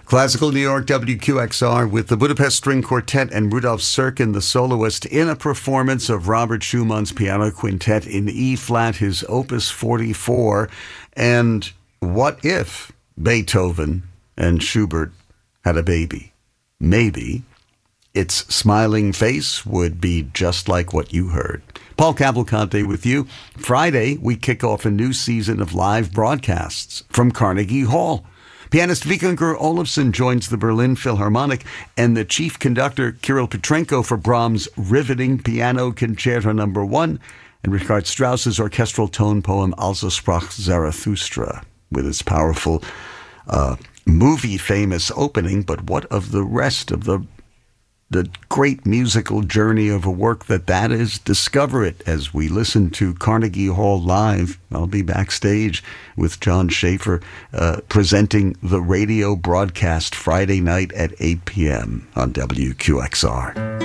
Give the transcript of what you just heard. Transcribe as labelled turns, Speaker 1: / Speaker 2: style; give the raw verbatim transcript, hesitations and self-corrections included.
Speaker 1: Classical New York W Q X R with the Budapest String Quartet and Rudolf Serkin, the soloist, in a performance of Robert Schumann's Piano Quintet in E-flat, his Opus forty-four. And what if Beethoven and Schubert had a baby? Maybe its smiling face would be just like what you heard. Paul Cavalcante with you. Friday, we kick off a new season of live broadcasts from Carnegie Hall. Pianist Vikingur Olafsson joins the Berlin Philharmonic and the chief conductor Kirill Petrenko for Brahms' riveting Piano Concerto Number One and Richard Strauss's orchestral tone poem Also sprach Zarathustra with its powerful uh, movie-famous opening. But what of the rest of the the great musical journey of a work that that is? Discover it as we listen to Carnegie Hall live. I'll be backstage with John Schaefer uh, presenting the radio broadcast Friday night at eight p.m. on W Q X R.